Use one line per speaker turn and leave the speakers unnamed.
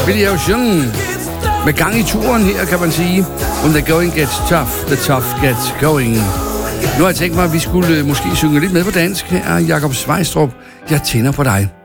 Billy Ocean med gang i turen her, kan man sige. When the going gets tough, the tough gets going. Nu har jeg tænkt mig, at vi skulle måske synge lidt med på dansk. Her er Jakob Svejstrup. Jeg tænder på dig.